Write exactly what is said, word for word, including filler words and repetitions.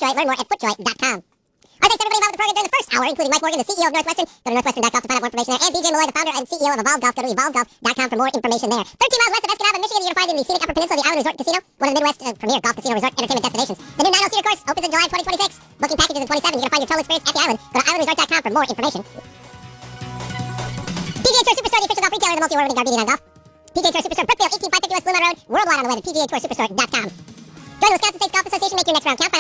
FootJoy. Learn more at footjoy dot com. Our thanks to everybody involved in the program during the first hour, including Mike Morgan, the C E O of Northwestern. Go to northwestern dot com to find out more information there. And B J Malloy, the founder and C E O of Evolve Golf. Go to evolve golf dot com for more information there. thirteen miles west of Escanaba, Michigan, you're going to find in the scenic Upper Peninsula, the Island Resort Casino, one of the Midwest uh, premier golf casino resort entertainment destinations. The new nine oh Cedar course opens in July twenty twenty-six. Booking packages in twenty-seven. You're going to find your total experience at the island. Go to island resort dot com for more information. P G A Tour Superstore, the official golf retailer of the multi-award-winning Garbini on Golf. P G A Tour Superstore, Brookfield, eighteen five fifty West Blue Mountain Road, worldwide on the web at P G A Tour Superstore dot com. Join the Wisconsin States Golf Association, make your next round count.